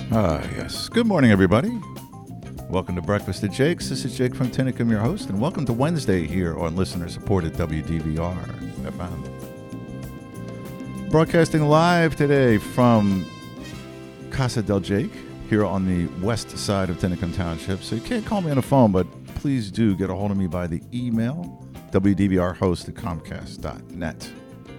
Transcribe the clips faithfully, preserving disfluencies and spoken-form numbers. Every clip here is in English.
Ah, yes. Good morning, everybody. Welcome to Breakfast at Jake's. This is Jake from Tinicum, your host, and welcome to Wednesday here on listener-supported W D V R F M. Broadcasting live today from Casa del Jake here on the west side of Tinicum Township. So you can't call me on the phone, but please do get a hold of me by the email, W D V R host at comcast dot net.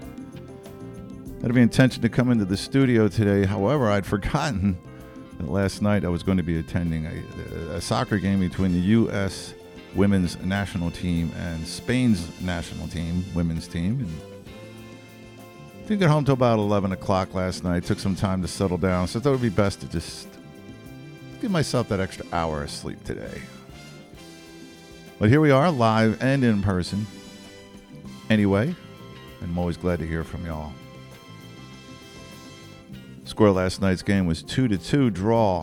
I had the intention to come into the studio today. However, I'd forgotten that last night I was going to be attending a, a soccer game between the U S women's national team and Spain's national team, women's team. And didn't get home till about eleven o'clock last night. Took some time to settle down, so I thought it would be best to just give myself that extra hour of sleep today. But here we are, live and in person. Anyway, I'm always glad to hear from y'all. Score last night's game was two to two draw.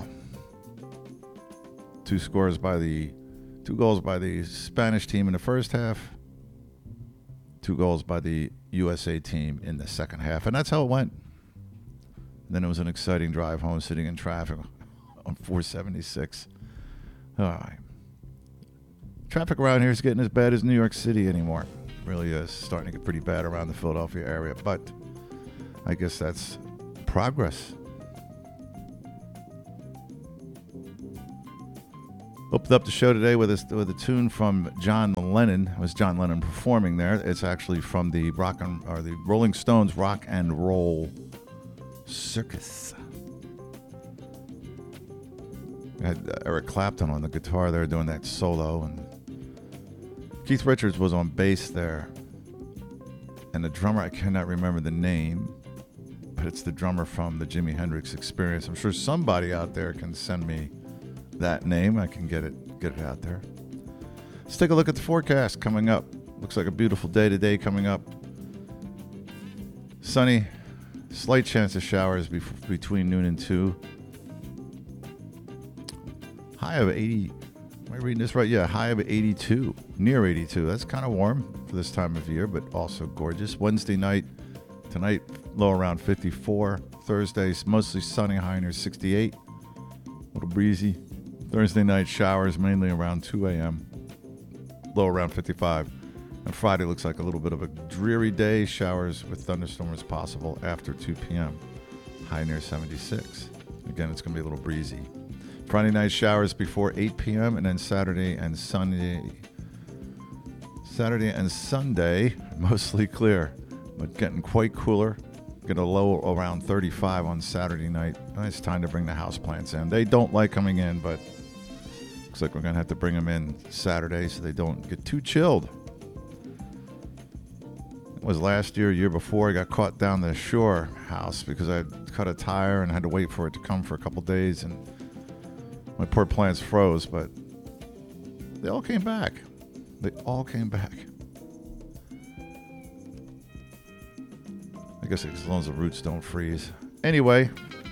Two scores by the two goals by the Spanish team in the first half. Two goals by the U S A team in the second half, and that's how it went. And then it was an exciting drive home, sitting in traffic on four seventy-six. All right. Traffic around here is getting as bad as New York City anymore. It really is starting to get pretty bad around the Philadelphia area, but I guess that's progress. Opened up the show today with a, with a tune from John Lennon. It was John Lennon performing there. It's actually from the rock and, or the Rolling Stones Rock and Roll Circus. We had uh, Eric Clapton on the guitar there doing that solo, and Keith Richards was on bass there. And the drummer, I cannot remember the name, but it's the drummer from the Jimi Hendrix Experience. I'm sure somebody out there can send me that name. I can get it get it out there. Let's take a look at the forecast coming up. Looks like a beautiful day today coming up. Sunny, slight chance of showers bef- between noon and two. High of eighty. Am I reading this right? Yeah, high of eighty-two, near eighty-two. That's kind of warm for this time of year, but also gorgeous. Wednesday night, tonight, low around fifty-four. Thursday's mostly sunny, high near sixty-eight. A little breezy. Thursday night showers mainly around two a.m. Low around fifty-five. And Friday looks like a little bit of a dreary day. Showers with thunderstorms possible after two p.m. High near seventy-six. Again, it's going to be a little breezy. Friday night showers before eight p.m. and then Saturday and Sunday. Saturday and Sunday mostly clear, but getting quite cooler. Get a low around thirty-five on Saturday night. Nice time to bring the houseplants in. They don't like coming in, but looks like we're going to have to bring them in Saturday so they don't get too chilled. It was last year, year before, I got caught down the shore house because I cut a tire and had to wait for it to come for a couple days, and my poor plants froze, but they all came back. They all came back. I guess as long as the roots don't freeze. Anyway,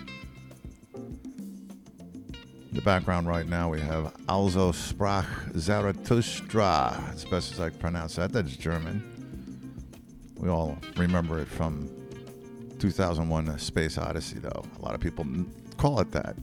in the background right now we have Also sprach Zarathustra. As best as I can pronounce that. That's German. We all remember it from two thousand one A Space Odyssey, though. A lot of people call it that.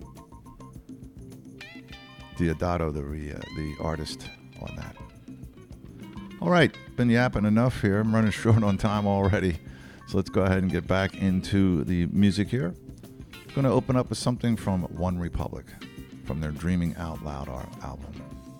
Diodato, the, re, uh, the artist on that. All right, been yapping enough here. I'm running short on time already. So let's go ahead and get back into the music here. I'm going to open up with something from One Republic, from their Dreaming Out Loud album.